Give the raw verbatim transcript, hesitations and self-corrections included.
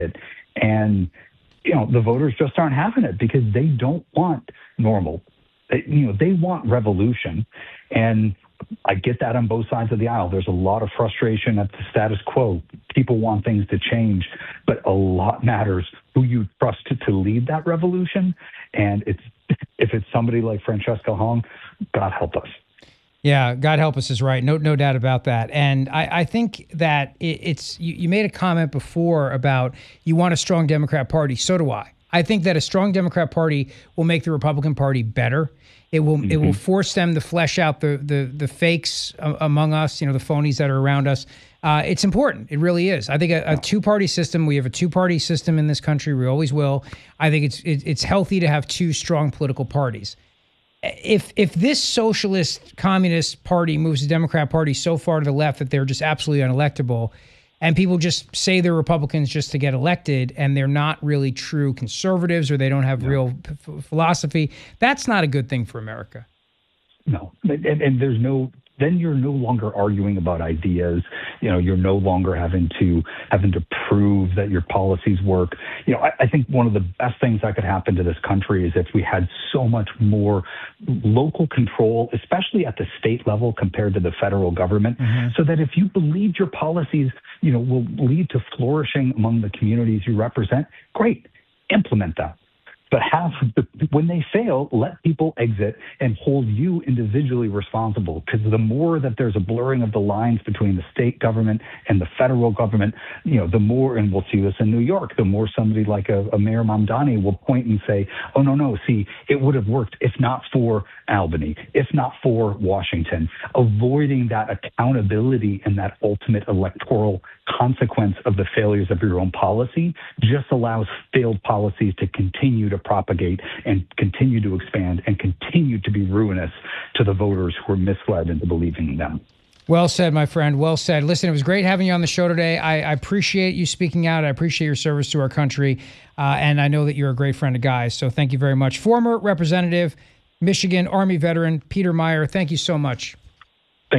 it. And, you know, the voters just aren't having it because they don't want normal. They, you know, they want revolution. And I get that on both sides of the aisle. There's a lot of frustration at the status quo. People want things to change, but a lot matters who you trust to lead that revolution. And it's if it's somebody like Francesca Hong, God help us. Yeah, God help us is right. No, no doubt about that. And I, I think that it, it's you, you made a comment before about you want a strong Democrat Party. So do I. I think that a strong Democrat Party will make the Republican Party better. It will mm-hmm. it will force them to flesh out the the the fakes among us, you know, the phonies that are around us. Uh, it's important. It really is. I think a, a two-party system. We have a two-party system in this country. We always will. I think it's it, it's healthy to have two strong political parties. If if this socialist communist party moves the Democrat Party so far to the left that they're just absolutely unelectable, and people just say they're Republicans just to get elected, and they're not really true conservatives or they don't have no. real p- philosophy, that's not a good thing for America. No, and, and there's no. Then you're no longer arguing about ideas. You know, you're no longer having to having to prove that your policies work. You know, I, I think one of the best things that could happen to this country is if we had so much more local control, especially at the state level compared to the federal government, mm-hmm. so that if you believe your policies, you know, will lead to flourishing among the communities you represent, great, implement that. But have the, when they fail, let people exit and hold you individually responsible. Because the more that there's a blurring of the lines between the state government and the federal government, you know, the more, and we'll see this in New York, the more somebody like a, a Mayor Mamdani will point and say, oh, no, no, see, it would have worked if not for Albany, if not for Washington. Avoiding that accountability and that ultimate electoral consequence of the failures of your own policy just allows failed policies to continue to propagate and continue to expand and continue to be ruinous to the voters who are misled into believing in them. Well said, my friend. Well said. Listen, it was great having you on the show today. I, I appreciate you speaking out. I appreciate your service to our country. Uh, and I know that you're a great friend of Guy's. So thank you very much. Former Representative, Michigan Army veteran, Peter Meijer, thank you so much.